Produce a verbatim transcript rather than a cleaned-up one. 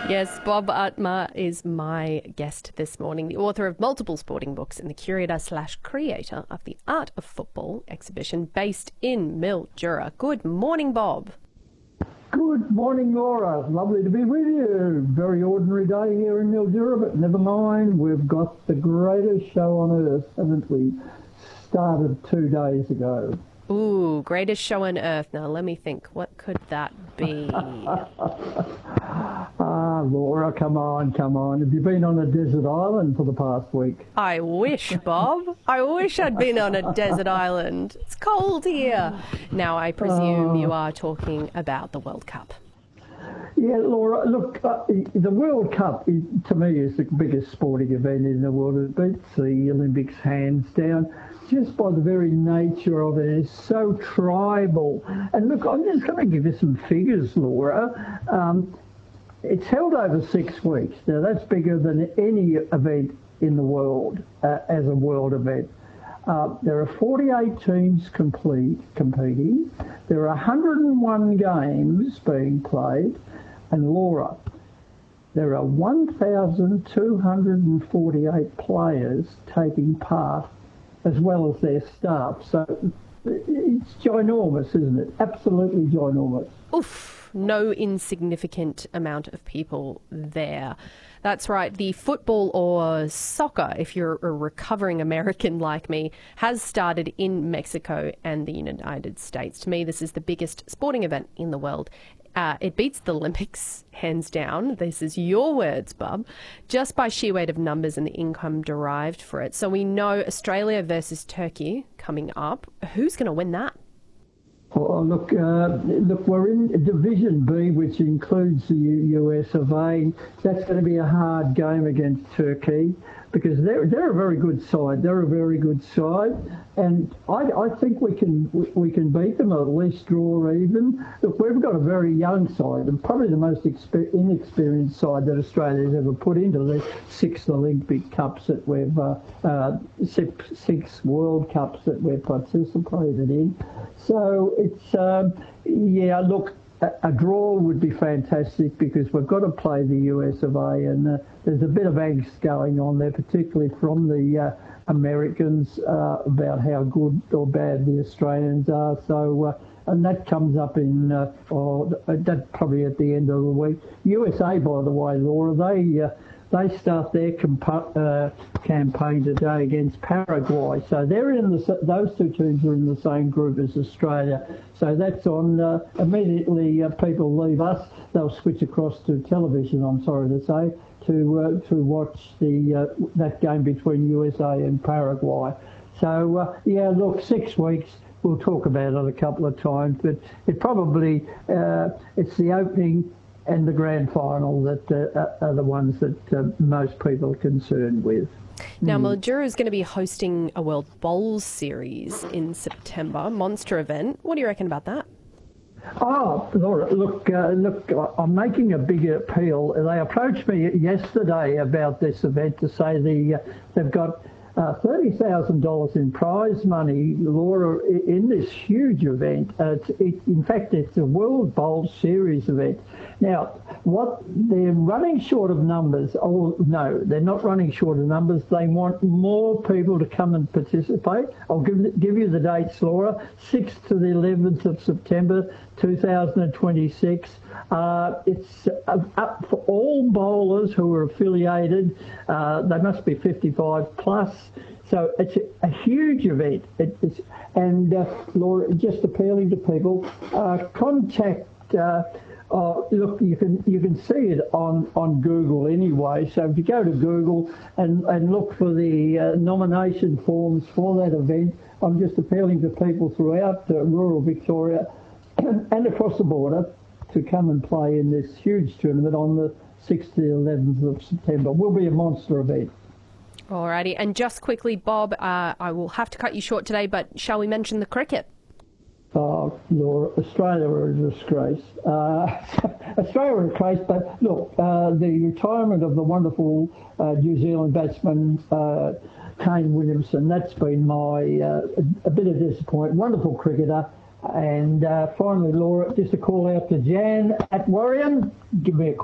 Yes, Bob Utmar is my guest this morning, the author of multiple sporting books and the curator slash creator of the Art of Football exhibition based in Mildura. Good morning, Bob. Good morning, Laura. Lovely to be with you. Very ordinary day here in Mildura, but never mind. We've got the greatest show on earth, haven't we? Started two days ago. Ooh, greatest show on earth. Now, let me think. What could that be? Ah, Laura, come on, come on. Have you been on a desert island for the past week? I wish, Bob. I wish I'd been on a desert island. It's cold here. Now, I presume Oh. you are talking about the World Cup. Yeah, Laura, look, uh, the World Cup, is, to me, is the biggest sporting event in the world. It beats the Olympics hands down, just by the very nature of it. It's so tribal. And look, I'm just going to give you some figures, Laura. Um, it's held over six weeks. Now, that's bigger than any event in the world uh, as a world event. Uh, there are forty-eight teams complete, competing. There are one hundred and one games being played. And Laura, there are one thousand two hundred forty-eight players taking part, as well as their staff. So it's ginormous, isn't it? Absolutely ginormous. Oof, no insignificant amount of people there. That's right. The football or soccer, if you're a recovering American like me, has started in Mexico and the United States. To me, this is the biggest sporting event in the world. Uh, it beats the Olympics, hands down. This is your words, Bob, just by sheer weight of numbers and the income derived for it. So we know Australia versus Turkey coming up. Who's going to win that? Well, look, uh, look, we're in Division B, which includes the U S of A. That's going to be a hard game against Turkey because they're they're a very good side. They're a very good side, and I, I think we can we can beat them, or at least draw even. Look, we've got a very young side, and probably the most exper- inexperienced side that Australia's ever put into the six Olympic Cups that we've uh, uh, six, six World Cups that we've participated in. So it's um, yeah. Look, a, a draw would be fantastic because we've got to play the U S of A, and uh, there's a bit of angst going on there, particularly from the uh, Americans uh, about how good or bad the Australians are. So. Uh, And that comes up in, uh, oh, that probably at the end of the week. U S A, by the way, Laura, they uh, they start their compa- uh, campaign today against Paraguay. So they're in the those two teams are in the same group as Australia. So that's on uh, immediately. Uh, people leave us, they'll switch across to television. I'm sorry to say to uh, to watch the uh, that game between U S A and Paraguay. So uh, yeah, look, six weeks. We'll talk about it a couple of times, but it probably, uh, it's the opening and the grand final that uh, are the ones that uh, most people are concerned with. Now, Mm. Mildura is going to be hosting a World Bowls series in September, monster event. What do you reckon about that? Oh, Laura, look, uh, look, I'm making a big appeal. They approached me yesterday about this event to say the uh, they've got Uh, thirty thousand dollars in prize money, Laura, in this huge event. Uh, it's, it, in fact, it's a World Bowl Series event. Now, what they're running short of numbers. Oh, no, they're not running short of numbers. They want more people to come and participate. I'll give, give you the dates, Laura. sixth to the eleventh of September, two thousand twenty-six. Uh, it's up for all bowlers who are affiliated. Uh, they must be fifty-five plus. So it's a, a huge event. It, it's, and uh, Laura, just appealing to people, uh, contact. Uh, uh, look, you can you can see it on, on Google anyway. So if you go to Google and, and look for the uh, nomination forms for that event, I'm just appealing to people throughout uh, rural Victoria and across the border to come and play in this huge tournament on the sixth to the eleventh of September. Will be a monster event. Alrighty, and just quickly, Bob, uh, I will have to cut you short today, but shall we mention the cricket? Oh, Laura, Australia are a disgrace. Uh, Australia are a disgrace, but look, uh, the retirement of the wonderful uh, New Zealand batsman uh, Kane Williamson, that's been my uh, a, a bit of disappointment. Wonderful cricketer. And uh, finally, Laura, just a call out to Jan at Warrior. Give me a call.